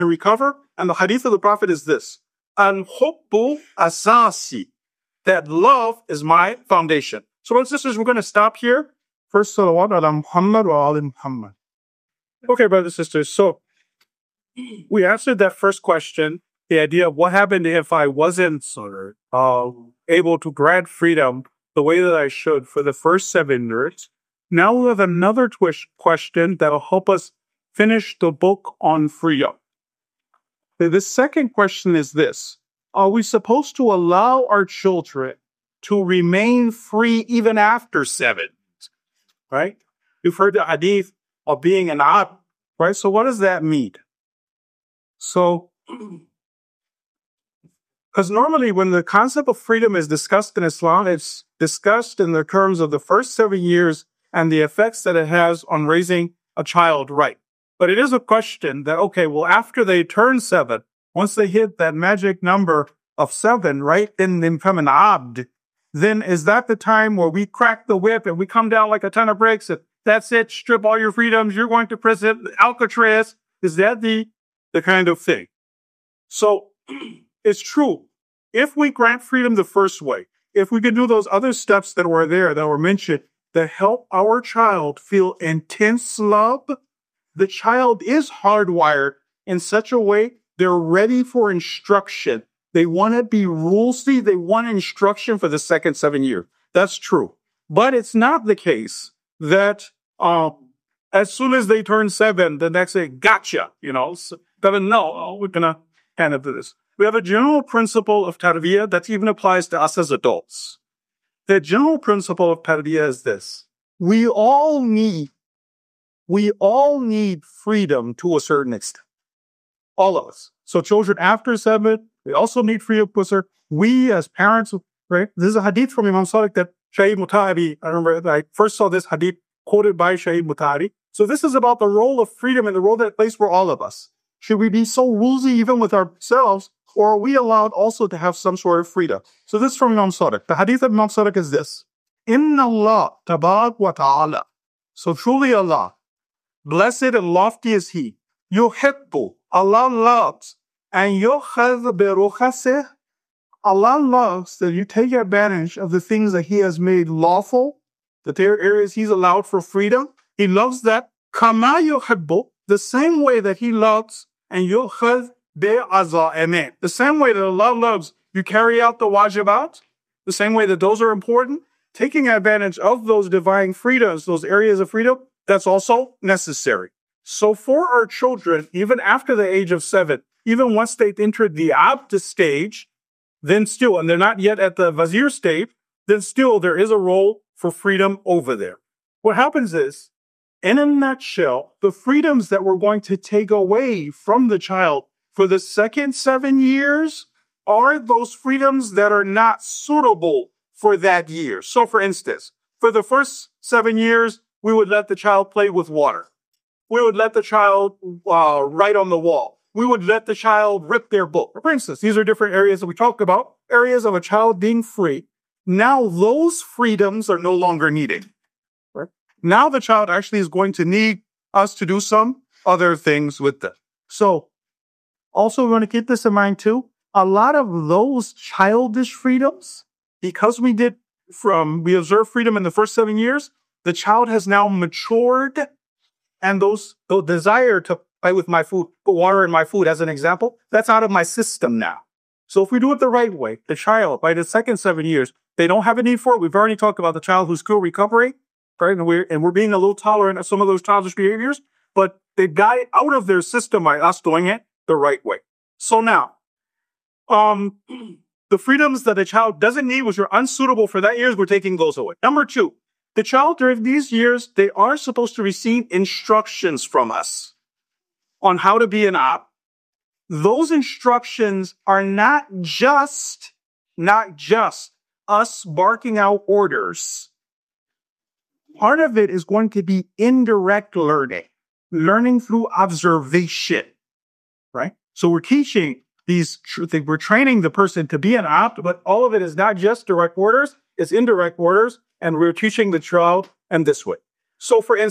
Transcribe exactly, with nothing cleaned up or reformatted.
recover. And the hadith of the Prophet is this: Al-hubbu asasi, that love is my foundation. So, brothers and sisters, we're going to stop here. First, salawat ala Muhammad wa ali Muhammad. Okay, brothers and sisters, so we answered that first question, the idea of what happened if I wasn't sort of, uh, able to grant freedom the way that I should for the first seven years. Now we have another twist question that will help us finish the book on freedom. The second question is this: are we supposed to allow our children to remain free even after seven? Right? You've heard the hadith of being an abd, right? So what does that mean? So, because normally when the concept of freedom is discussed in Islam, it's discussed in the terms of the first seven years and the effects that it has on raising a child right. But it is a question that, okay, well, after they turn seven, once they hit that magic number of seven, right, then they become an abd, then is that the time where we crack the whip and we come down like a ton of bricks and that's it, strip all your freedoms, you're going to prison, Alcatraz? Is that the, the kind of thing? So it's true. If we grant freedom the first way, if we can do those other steps that were there, that were mentioned, that help our child feel intense love, the child is hardwired in such a way they're ready for instruction. They want to be rulesy. They want instruction for the second seven years. That's true. But it's not the case that um, as soon as they turn seven, the next day, gotcha, you know. So, no, we're going to hand it to this. We have a general principle of tarbiyah that even applies to us as adults. The general principle of tarbiyah is this: we all need, we all need freedom to a certain extent. All of us. So children after seven, we also need freedom to a certain. We as parents, right? This is a hadith from Imam Sadiq that Shaykh Mutahari, I remember I first saw this hadith quoted by Shaykh Mutahari. So this is about the role of freedom and the role that it plays for all of us. Should we be so rulesy even with ourselves, or are we allowed also to have some sort of freedom? So this is from Imam Sadiq. The hadith of Imam Sadiq is this: Inna Allah tabarak wa ta'ala. So truly Allah, blessed and lofty is He. Yuhibbu, Allah loves, and yukhadh bi rukhasih, Allah loves that you take advantage of the things that He has made lawful, that there are areas He's allowed for freedom. He loves that. Kama yuhibbu, the same way that He loves, and yukhadh bi'aza'imih, the same way that Allah loves you carry out the wajibat, the same way that those are important. Taking advantage of those divine freedoms, those areas of freedom, that's also necessary. So for our children, even after the age of seven, even once they've entered the abd stage, then still, and they're not yet at the wazir stage, then still there is a role for freedom over there. What happens is, in a nutshell, the freedoms that we're going to take away from the child for the second seven years are those freedoms that are not suitable for that year. So for instance, for the first seven years, we would let the child play with water. We would let the child uh, write on the wall. We would let the child rip their book. For instance, these are different areas that we talk about, areas of a child being free. Now those freedoms are no longer needed. Right? Now the child actually is going to need us to do some other things with them. So also we want to keep this in mind too. A lot of those childish freedoms, because we did from, we observed freedom in the first seven years, the child has now matured, and those, the desire to play with my food, put water in my food as an example, that's out of my system now. So if we do it the right way, the child, by the second seven years, they don't have a need for it. We've already talked about the child who's still recovering, right? And we're, and we're being a little tolerant of some of those childish behaviors, but they got it out of their system by us doing it the right way. So now, um, the freedoms that a child doesn't need, which are unsuitable for that years, we're taking those away. Number two, the child during these years, they are supposed to receive instructions from us on how to be an abd. Those instructions are not just, not just us barking out orders. Part of it is going to be indirect learning, learning through observation, right? So we're teaching these, we're training the person to be an abd, but all of it is not just direct orders, it's indirect orders, and we're teaching the child in this way. So for instance,